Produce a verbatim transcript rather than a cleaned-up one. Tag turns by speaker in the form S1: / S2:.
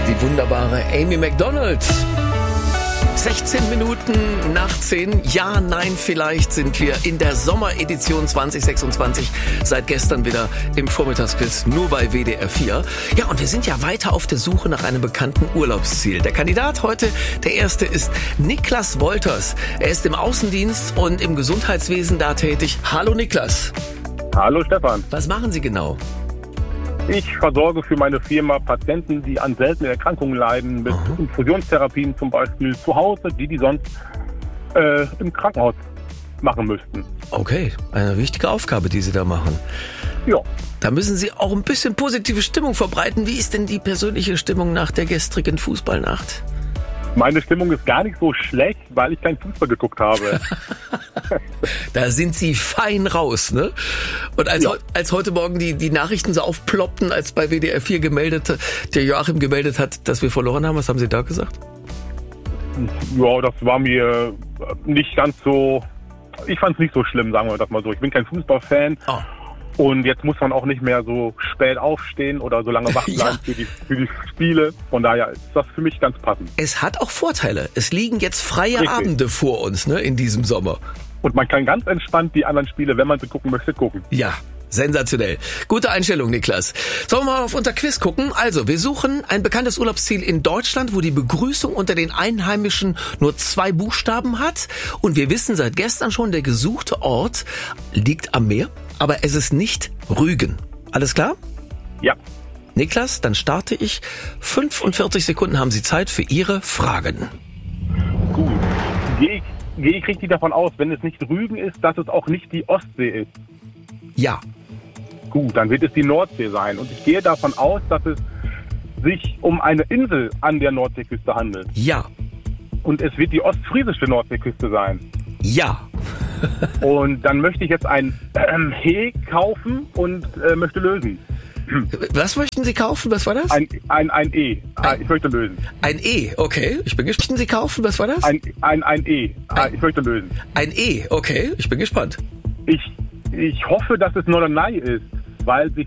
S1: die wunderbare Amy Macdonald. sechzehn Minuten nach zehn. Ja, nein, vielleicht sind wir in der Sommeredition zwanzig sechsundzwanzig. Seit gestern wieder im Vormittagsquiz, nur bei W D R vier. Ja, und wir sind ja weiter auf der Suche nach einem bekannten Urlaubsziel. Der Kandidat heute, der erste, ist Niklas Wolters. Er ist im Außendienst und im Gesundheitswesen da tätig. Hallo Niklas.
S2: Hallo Stefan.
S1: Was machen Sie genau?
S2: Ich versorge für meine Firma Patienten, die an seltenen Erkrankungen leiden, mit
S1: Aha.
S2: Infusionstherapien zum Beispiel zu Hause, die die sonst äh, im Krankenhaus machen müssten.
S1: Okay, eine wichtige Aufgabe, die Sie da machen.
S2: Ja,
S1: Da müssen Sie auch ein bisschen positive Stimmung verbreiten. Wie ist denn die persönliche Stimmung nach der gestrigen Fußballnacht?
S2: meine Stimmung ist gar nicht so schlecht, weil ich keinen Fußball geguckt habe.
S1: Da sind Sie fein raus, ne? Und als,
S2: Ja.
S1: heu- als heute Morgen die, die Nachrichten so aufploppten, als bei W D R vier gemeldet, der Joachim gemeldet hat, dass wir verloren haben, was haben Sie da gesagt?
S2: Ja, das war mir nicht ganz so, ich fand es nicht so schlimm, sagen wir das mal so. Ich bin kein Fußballfan.
S1: Oh.
S2: Und jetzt muss man auch nicht mehr so spät aufstehen oder so lange wach bleiben
S1: Ja.
S2: für, die, für die Spiele. Von daher ist das für mich ganz passend.
S1: Es hat auch Vorteile. Es liegen jetzt freie
S2: Richtig.
S1: Abende vor uns, ne, in diesem Sommer.
S2: Und man kann ganz entspannt die anderen Spiele, wenn man sie gucken möchte, gucken.
S1: Ja, sensationell. Gute Einstellung, Niklas. Sollen wir mal auf unser Quiz gucken? Also, wir suchen ein bekanntes Urlaubsziel in Deutschland, wo die Begrüßung unter den Einheimischen nur zwei Buchstaben hat. Und wir wissen seit gestern schon, der gesuchte Ort liegt am Meer, aber es ist nicht Rügen. Alles klar?
S2: Ja,
S1: Niklas, dann starte ich. fünfundvierzig Sekunden haben Sie Zeit für Ihre Fragen.
S2: gut. Gehe ich, gehe ich richtig davon aus, wenn es nicht Rügen ist, dass es auch nicht die Ostsee ist?
S1: Ja.
S2: Gut, dann wird es die Nordsee sein. Und ich gehe davon aus, dass es sich um eine Insel an der Nordseeküste handelt.
S1: Ja.
S2: Und es wird die ostfriesische Nordseeküste sein.
S1: Ja.
S2: Und dann möchte ich jetzt ein ähm, He kaufen und äh, möchte lösen.
S1: Was möchten Sie kaufen? Was war das?
S2: Ein, ein, ein E. Ah, ich möchte lösen.
S1: Ein E, okay. Ich bin gespannt. Sie kaufen, was war das?
S2: Ein, ein, ein E. Ah, ich möchte lösen.
S1: Ein E, okay. Ich bin gespannt.
S2: Ich, ich hoffe, dass es Norderney ist, weil sich